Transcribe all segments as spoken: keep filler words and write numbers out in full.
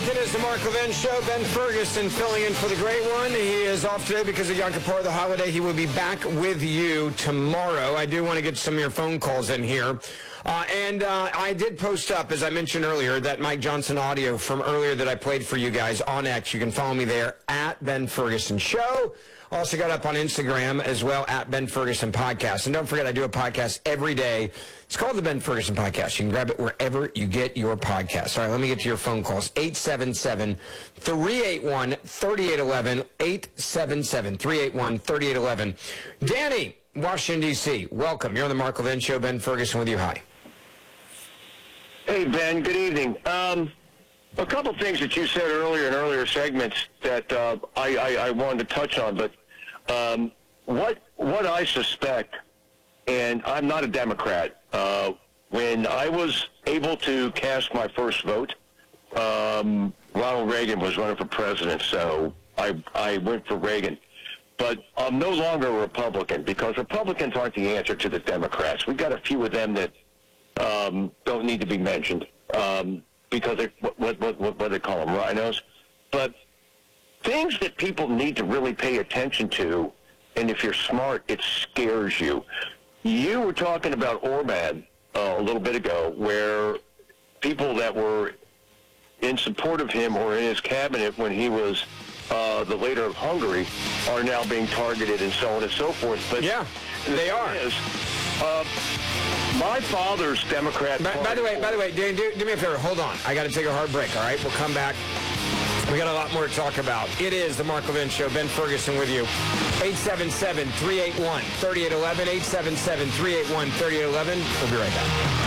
It is the Mark Levin Show. Ben Ferguson filling in for the Great One. He is off today because of Yom Kippur, the holiday. He will be back with you tomorrow. I do want to get some of your phone calls in here. Uh, and uh, I did post up, as I mentioned earlier, that Mike Johnson audio from earlier that I played for you guys on X. You can follow me there, at Ben Ferguson Show. Also got up on Instagram as well, at Ben Ferguson Podcast. And don't forget, I do a podcast every day. It's called the Ben Ferguson Podcast. You can grab it wherever you get your podcasts. All right, let me get to your phone calls. eight seven seven, three eight one, three eight one one, eight seven seven, three eight one, three eight one one. Danny, Washington, D C, welcome. You're on the Mark Levin Show. Ben Ferguson with you. Hi. Hey, Ben. Good evening. Um, a couple things that you said earlier in earlier segments that uh, I, I, I wanted to touch on, but um, what what I suspect, and I'm not a Democrat, uh, when I was able to cast my first vote, um, Ronald Reagan was running for president, so I, I went for Reagan. But I'm no longer a Republican because Republicans aren't the answer to the Democrats. We've got a few of them that um, don't need to be mentioned um, because they, what, what, what, what do they call them, rhinos? But things that people need to really pay attention to, and if you're smart, it scares you. You were talking about Orban uh, a little bit ago, where people that were in support of him or in his cabinet when he was uh, the leader of Hungary are now being targeted and so on and so forth. But yeah, they are. Is, uh, my father's Democrat By, by the way, by the way, do, do, do me a favor. Hold on. I got to take a hard break, all right? We'll come back. We got a lot more to talk about. It is the Mark Levin Show. Ben Ferguson with you. eight seven seven, three eight one, three eight one one, eight seven seven, three eight one, three eight one one. We'll be right back.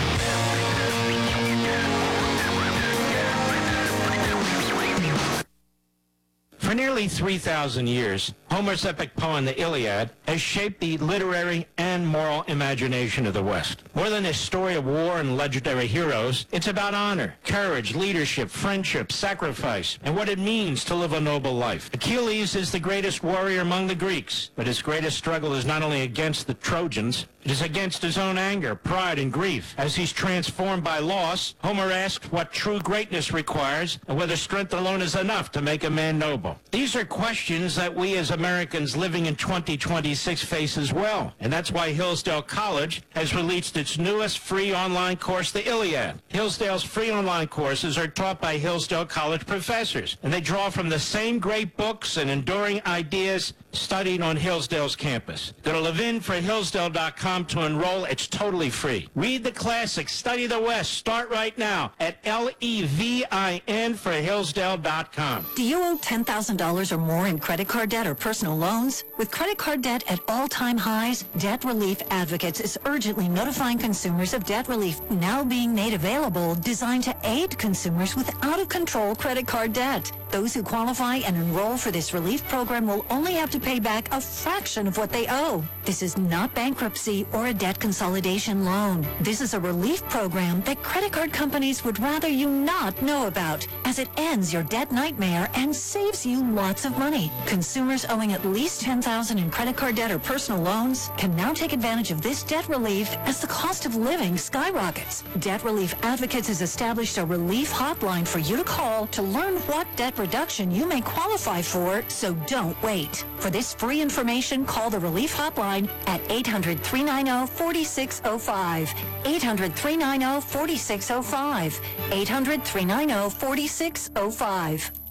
For nearly three thousand years, Homer's epic poem, the Iliad, has shaped the literary and moral imagination of the West. More than a story of war and legendary heroes, it's about honor, courage, leadership, friendship, sacrifice, and what it means to live a noble life. Achilles is the greatest warrior among the Greeks, but his greatest struggle is not only against the Trojans, it is against his own anger, pride, and grief. As he's transformed by loss, Homer asks what true greatness requires and whether strength alone is enough to make a man noble. These are questions that we as Americans living in twenty twenty-six face as well. And that's why Hillsdale College has released its newest free online course, the Iliad. Hillsdale's free online courses are taught by Hillsdale College professors, and they draw from the same great books and enduring ideas studied on Hillsdale's campus. Go to levin for hillsdale dot com to enroll. It's totally free. Read the classics, study the West. Start right now at L E V I N for hillsdale dot com. Do you owe ten thousand dollars or more in credit card debt or personal loans? With credit card debt at all-time highs, Debt Relief Advocates is urgently notifying consumers of debt relief now being made available, designed to aid consumers with out-of-control credit card debt. Those who qualify and enroll for this relief program will only have to pay back a fraction of what they owe. This is not bankruptcy or a debt consolidation loan. This is a relief program that credit card companies would rather you not know about, as it ends your debt nightmare and saves you lots of money. Consumers owing at least ten thousand dollars in credit card debt or personal loans can now take advantage of this debt relief as the cost of living skyrockets. Debt Relief Advocates has established a relief hotline for you to call to learn what debt reduction you may qualify for, so don't wait. For this free information, call the Relief Hotline at eight hundred, three nine zero, four six zero five, eight hundred, three nine zero, four six zero five, eight hundred, three nine zero, four six zero five.